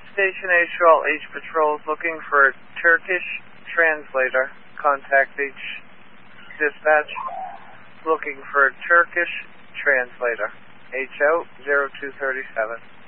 Station H12, H Patrols looking for a Turkish translator. Contact H Dispatch looking for a Turkish translator. H out 0237.